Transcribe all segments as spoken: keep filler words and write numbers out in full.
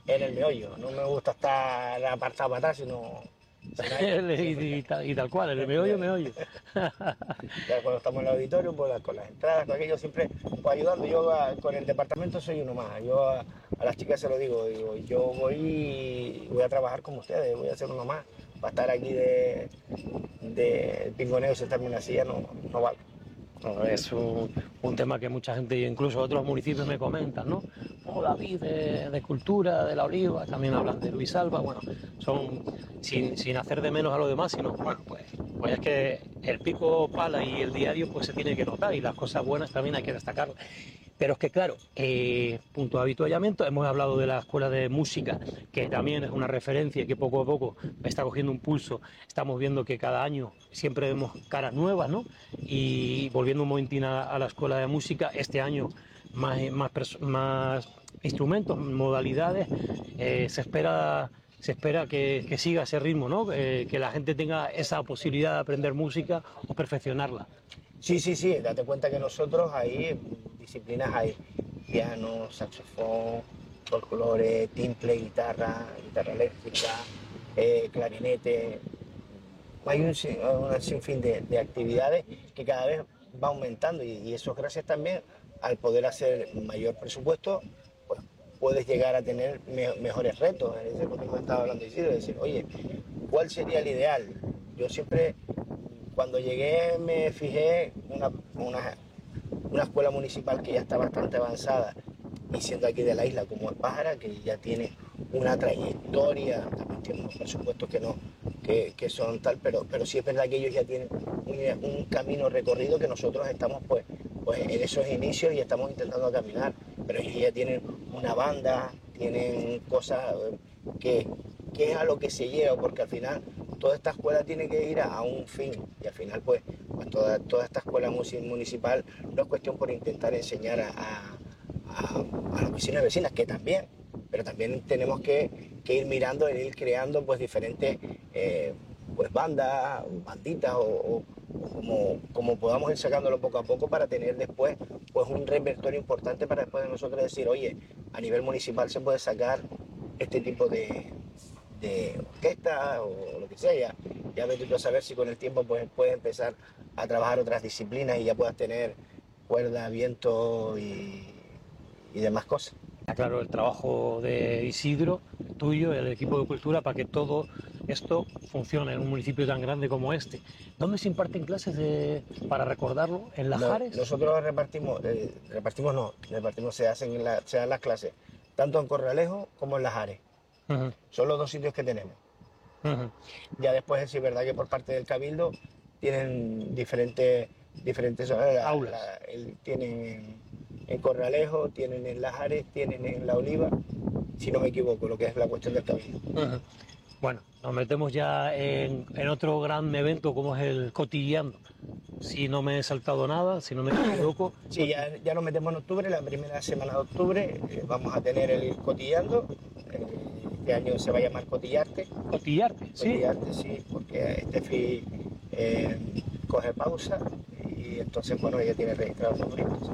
en el meollo. No me gusta estar apartado para atrás, sino... y, y, tal, y tal cual, el meollo, meollo. Ya cuando estamos en el auditorio, pues con las entradas, con aquello, siempre pues, ayudando. Yo a, con el departamento soy uno más. Yo a, a las chicas se lo digo, digo, yo voy y voy a trabajar como ustedes, voy a ser uno más. Para estar aquí de, de pingoneo y sentarme en una silla no, no vale. No, es un, un tema que mucha gente, incluso otros municipios me comentan, ¿no? Oh, David, de, de Cultura, de La Oliva, también hablan de Luis Alba, bueno, son sin, sin hacer de menos a los demás, sino, bueno, pues, pues es que el pico pala y el diario pues se tiene que notar y las cosas buenas también hay que destacarlas. Pero es que claro, eh, punto de avituallamiento, hemos hablado de la escuela de música, que también es una referencia y que poco a poco está cogiendo un pulso. Estamos viendo que cada año siempre vemos caras nuevas, ¿no? Y volviendo un momentín a, a la escuela de música, este año más, más, más instrumentos, modalidades, eh, se espera... se espera que, que siga ese ritmo, ¿no? Eh, que la gente tenga esa posibilidad de aprender música o perfeccionarla. Sí, sí, sí, date cuenta que nosotros hay disciplinas, hay piano, saxofón, folclore, timple, guitarra, guitarra eléctrica, eh, clarinete. Hay un, un sinfín de, de actividades que cada vez va aumentando y, y eso gracias también al poder hacer mayor presupuesto, pues puedes llegar a tener me, mejores retos. Es lo que hemos estado hablando de decir, oye, ¿cuál sería el ideal? Yo siempre... Cuando llegué me fijé una, una, una escuela municipal que ya está bastante avanzada y siendo aquí de la isla como es Pájara, que ya tiene una trayectoria, también tiene unos presupuestos que no, que, que son tal, pero, pero sí es verdad que ellos ya tienen un, un camino recorrido que nosotros estamos pues, pues en esos inicios y estamos intentando caminar, pero ellos ya tienen una banda, tienen cosas que, que es a lo que se lleva, porque al final toda esta escuela tiene que ir a, a un fin y al final pues, pues toda, toda esta escuela municipal no es cuestión por intentar enseñar a, a, a, a los vecinos y vecinas, que también, pero también tenemos que, que ir mirando e ir creando pues diferentes eh, pues bandas, banditas o, o, o como, como podamos ir sacándolo poco a poco para tener después pues un repertorio importante para después de nosotros decir, oye, a nivel municipal se puede sacar este tipo de de orquesta o lo que sea, ya, ya ves tú a saber si con el tiempo pues, puedes empezar a trabajar otras disciplinas y ya puedas tener cuerda, viento y, y demás cosas. Claro, el trabajo de Isidro, tuyo, el equipo de cultura, para que todo esto funcione en un municipio tan grande como este. ¿Dónde se imparten clases de, para recordarlo? ¿En Lajares? No, nosotros repartimos, eh, repartimos no, repartimos, se hacen en la, se dan las clases tanto en Corralejo como en Lajares. Uh-huh. Son los dos sitios que tenemos. Uh-huh. Ya después sí es verdad que por parte del Cabildo tienen diferentes diferentes aulas. La, el, tienen en Corralejo, tienen en Lajares, tienen en La Oliva, si no me equivoco, lo que es la cuestión del Cabildo. Uh-huh. Bueno, nos metemos ya en, en otro gran evento como es el Cotilleando. Si no me he saltado nada, si no me equivoco. Sí, ya, ya nos metemos en octubre, la primera semana de octubre eh, vamos a tener el Cotilleando. Eh, este año se va a llamar Cotillarte. Cotillarte, sí. Cotillarte, sí, porque Estefi eh, coge pausa y entonces, bueno, ella tiene registrado los proyectos.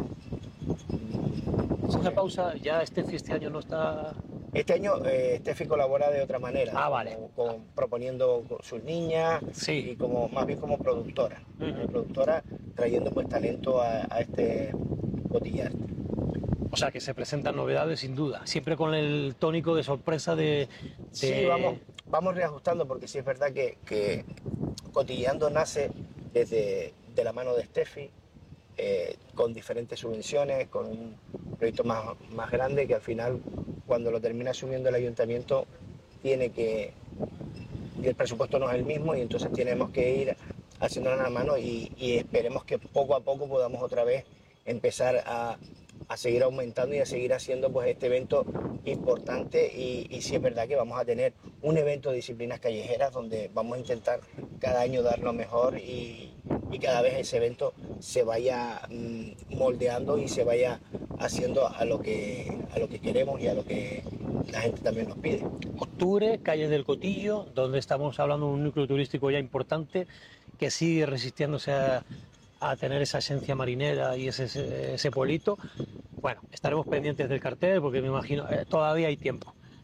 Coge pausa, ya Estefi este año no está... Este año eh, Estefi colabora de otra manera, ah, vale. como, como proponiendo con sus niñas, sí. Y como más bien como productora, uh-huh. como productora trayendo pues talento a, a este Cotillarte. O sea que se presentan novedades sin duda, siempre con el tónico de sorpresa de... de... Sí, vamos, vamos reajustando porque sí es verdad que, que Cotilleando nace desde de la mano de Estefi, eh, con diferentes subvenciones, con un proyecto más, más grande que al final cuando lo termina asumiendo el ayuntamiento tiene que... y el presupuesto no es el mismo y entonces tenemos que ir haciéndolo a la mano y, y esperemos que poco a poco podamos otra vez empezar a, a seguir aumentando y a seguir haciendo pues este evento importante y, y sí es verdad que vamos a tener un evento de disciplinas callejeras donde vamos a intentar cada año dar lo mejor y, y cada vez ese evento se vaya mmm, moldeando y se vaya haciendo a lo que a lo que queremos y a lo que la gente también nos pide. Octubre, calle del Cotillo, donde estamos hablando de un núcleo turístico ya importante que sigue resistiéndose a, a tener esa esencia marinera y ese, ese, ese pueblito. Bueno, estaremos pendientes del cartel porque me imagino eh, todavía hay tiempo.